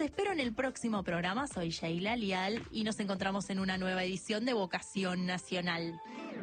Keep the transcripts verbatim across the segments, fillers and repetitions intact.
espero en el próximo programa. Soy Sheila Lial y nos encontramos en una nueva edición de Vocación Nacional.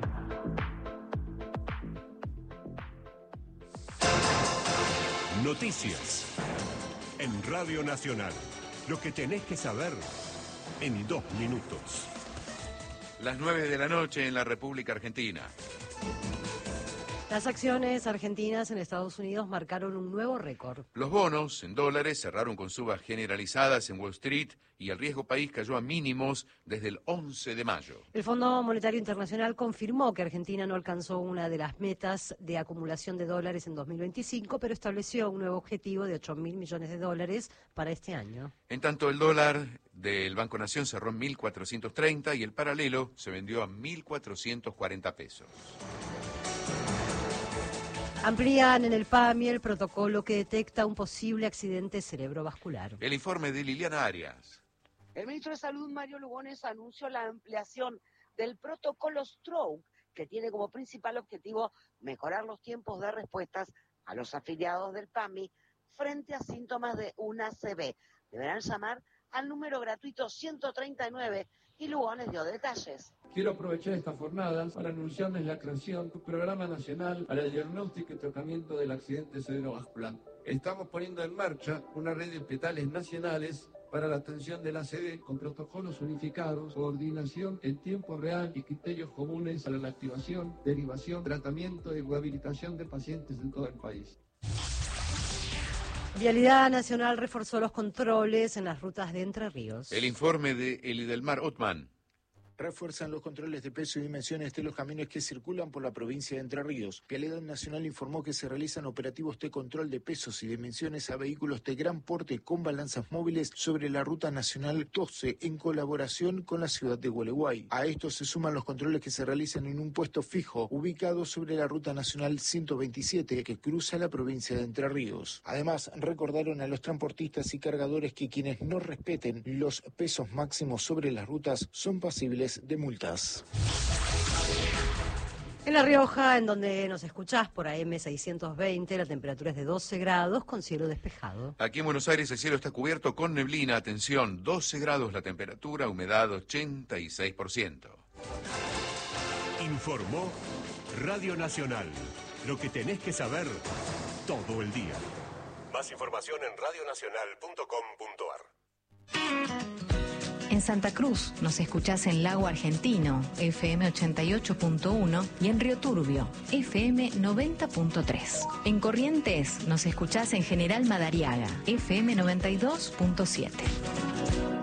Noticias en Radio Nacional. Lo que tenés que saber en dos minutos. Las nueve de la noche en la República Argentina. Las acciones argentinas en Estados Unidos marcaron un nuevo récord. Los bonos en dólares cerraron con subas generalizadas en Wall Street y el riesgo país cayó a mínimos desde el once de mayo. El Fondo Monetario Internacional confirmó que Argentina no alcanzó una de las metas de acumulación de dólares en dos mil veinticinco, pero estableció un nuevo objetivo de ocho mil millones de dólares para este año. En tanto, el dólar del Banco Nación cerró en mil cuatrocientos treinta y el paralelo se vendió a mil cuatrocientos cuarenta pesos. Amplían en el PAMI el protocolo que detecta un posible accidente cerebrovascular. El informe de Liliana Arias. El ministro de Salud, Mario Lugones, anunció la ampliación del protocolo Stroke, que tiene como principal objetivo mejorar los tiempos de respuestas a los afiliados del PAMI frente a síntomas de una A C V. Deberán llamar al número gratuito ciento treinta y nueve y Lugones dio detalles. Quiero aprovechar esta jornada para anunciarles la creación de un programa nacional para el diagnóstico y tratamiento del accidente cerebrovascular. Estamos poniendo en marcha una red de hospitales nacionales para la atención de la A C V con protocolos unificados, coordinación en tiempo real y criterios comunes para la activación, derivación, tratamiento y rehabilitación de pacientes en todo el país. Vialidad Nacional reforzó los controles en las rutas de Entre Ríos. El informe de Elidelmar Otman. Refuerzan los controles de peso y dimensiones de los camiones que circulan por la provincia de Entre Ríos. Vialidad Nacional informó que se realizan operativos de control de pesos y dimensiones a vehículos de gran porte con balanzas móviles sobre la Ruta Nacional doce en colaboración con la ciudad de Gualeguay. A esto se suman los controles que se realizan en un puesto fijo ubicado sobre la Ruta Nacional ciento veintisiete que cruza la provincia de Entre Ríos. Además, recordaron a los transportistas y cargadores que quienes no respeten los pesos máximos sobre las rutas son pasibles de multas. En La Rioja, en donde nos escuchás por A M seiscientos veinte, la temperatura es de doce grados con cielo despejado. Aquí en Buenos Aires el cielo está cubierto con neblina. Atención, doce grados la temperatura, humedad ochenta y seis por ciento. Informó Radio Nacional. Lo que tenés que saber todo el día. Más información en radio nacional punto com punto ar. En Santa Cruz nos escuchás en Lago Argentino, F M ochenta y ocho punto uno, y en Río Turbio, F M noventa punto tres. En Corrientes nos escuchás en General Madariaga, F M noventa y dos punto siete.